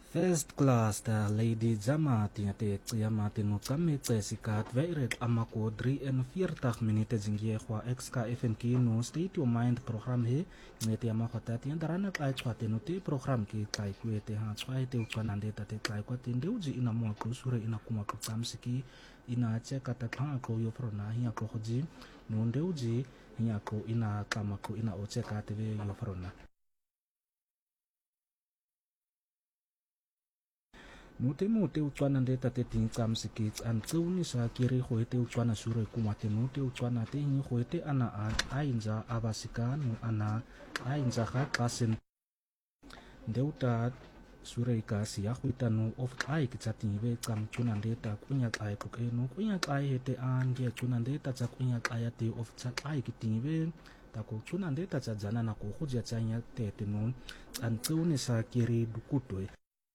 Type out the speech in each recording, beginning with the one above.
First class da Lady Zamati te Yamati no kami Jessica Tveiret Amako 43 minuten zingie kwa XKFNK no State Your Mind program he ngeti amako tati ndarana kai twate no te program ki kai kwete ha twai te ukanande tate kai kwate ndeuji ina mo kusure ina kuma kutamsiki ina cheka takha ko yo frona hiya ko hoji no ndeuji hiya ko ina kama ko ina ocheka te yo frona no te mo te utswana ndeta te ting tsam sikits an tsuni sa kiri ho te utswana sure kuma te no te utswana te hi ho te ana ainza avasika no ana ainza ha klasen ndeuta sure ka si ya huita no of ai kitsating ve tsam tsuna ndeta kunya ai ko ke no kunya ai he te an ge tsuna ndeta tsa kunya ai te of tsa ai kiting ve ta ko tsuna ndeta tsa jana na ko hujia tsanya te te no an tsuni sa kiri dukutwe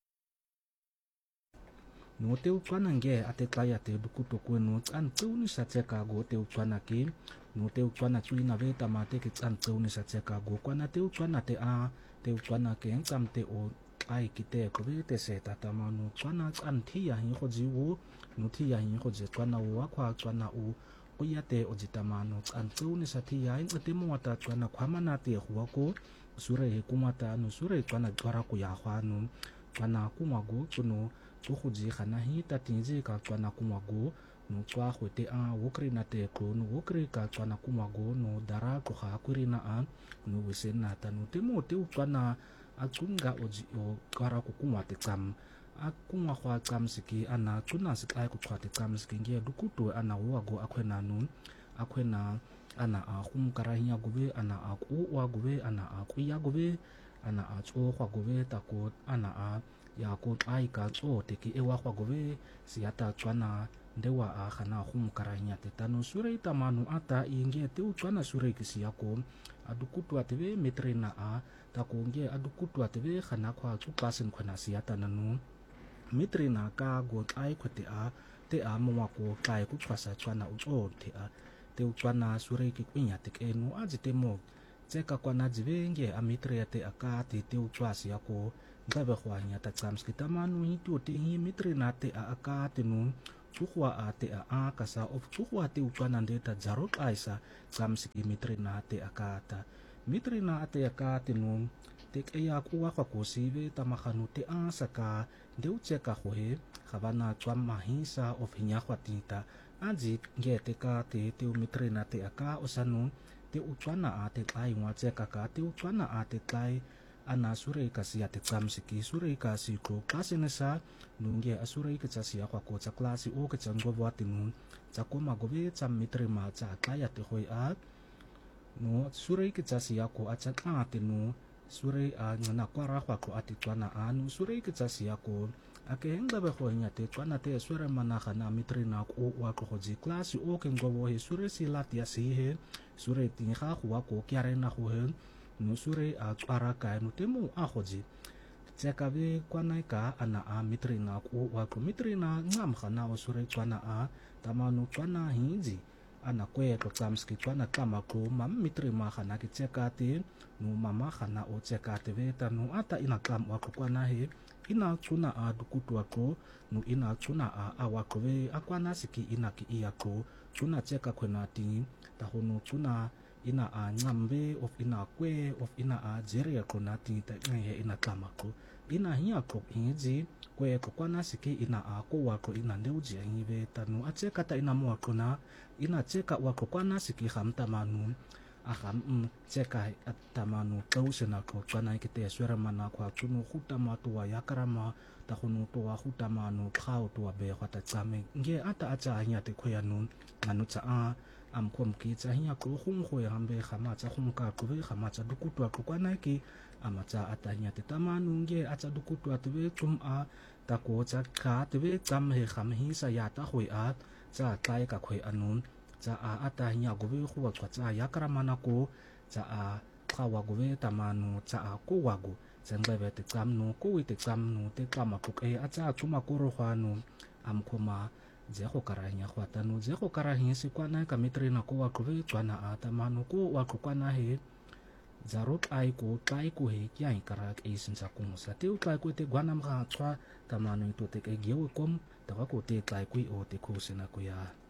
no te utswana nge ate klaya te dukuto kwenu tsan tsuni sa tseka go te utswana ki no te utswana tsuina veta mate ki tsan tsuni sa tseka go kwana te utswana te te utswana ke tsam te o ai ki te ko te se tata ma no tswana tsan thia hi go jiwo no thia hi go je tswana wa kwa tswana o ya te o jitama no tsan tsuni sa thia hi te mo ta tswana khwamana te huwa ko sure he kumata no sure tswana twara ku ya hwa no tswana kuma go tsuno tsuhuji khana hi ta tinji ka tswana kumago no tswa khwete wokri na te ko no wokri ka tswana kumago no dara ko kha kurina no wisen na ta no te mo te tswana tsunga oji o kwara ku kuma te tsam kuma khwa tsam siki ana tsuna sikai ku khwa te tsam siki nge dukuto ana wago akhwena no akhwena ana khum karahiya gobe ana ku wa gobe ana ku ya gobe ana tso khwa gobe ta ko ana ya ko ai ka tso te ki ewa kwa gobe siata tswana ndewa khana khum karahiya te tanu sure ita manu ata inge te tswana sure ki siako adukutu atebe metrena ta ko nge adukutu atebe khana kwa tsu pasen khona siata nanu metrena ka go ai khote te mo ko kai ku phasa tswana utso te tswana sure ki kwinya te enu ajite mo tseka kwana jivenge amitre te aka te tswa siako ngabe khwanya ta tsamski tamanu hi tu te hi mitrina te aka te nu tsukhwa te kasa of tsukhwa te utswana ndeta jaro kaisa tsamski mitrina te aka ta mitrina te aka te nu te kaya kuwa kwa kosive tamakhanu te saka ndeu tseka khohe khabana tswamma hisa of hinya khwatita anji nge te ka te mitrina te aka osanu te utswana te kai ngwa tseka ka te utswana te kai ana sure ka siya te tsamsiki sure ka si ko klase nesa nunge asure ka tsia kwa ko tsa klase o ka tsangwa wati nun tsa ko magobe tsa mitre ma tsa kaya te hoi no sure ka tsia ko atsa te no sure ngana kwara kwa ko ati twana anu sure ka tsia ko ake henga be ho nya te twana te sure mana khana mitre na ko wa ko ji klase o ke ngobo he sure si latia si he sure tin kha kwa ko kyare na ho he no sure tswara ka no temo hoji tseka be kwana ka ana mitrina ko wa ko mitrina ngam khana o sure tswana tamanu tswana hinji ana kwe to tsamski tswana kama ko mam mitrima khana ki tseka te no mama khana o tseka te ve ta no ata ina kam wa ko kwana he ina tsuna dukutu ko no ina tsuna wa ko ve akwana siki ina ki iya ko tsuna tseka khona ti ta hono tsuna ina ngambe of ina kwe of ina jeria kona ti ta nge ina kamako ina hiya ko inji kwe ko kwana siki ina ko wa ko ina ndeuji ngive tanu atseka ta ina mo kona ina tseka wa ko kwana siki khamta manu tseka atamanu kausena ko kwana kite swera mana kwa tunu khuta matu wa yakarama ta khunu to wa khuta manu khao to be khata tsame nge ata acha hiya te khoya nun nganu tsa am kom ki tsa hiya ko khum kho ya hambe khama tsa khum ka ko be khama tsa dukutu ko kwana ki ama tsa atanya te tamanu nge atsa dukutu atbe tum ta ko tsa ka tbe tam he kham hi sa ya ta khoi tsa tai ka khoi anun tsa ata hiya go be kho wa tsa ya karamana ko tsa khawa go be tamanu tsa ko wago tsa be te tam no ko te tam no te kama ko e atsa tuma ko ro khanu am khoma je go karanya go atano je go karanya se kwana ka mitrina ko wa ko tswana ata manu ko wa ko kwana he zaro tlai ku he kia hi karak e sin sa kung sa te tlai ku te gwana mga chwa tamano ito te ke giyo kom ta ko te tlai ku o te ku sina ku ya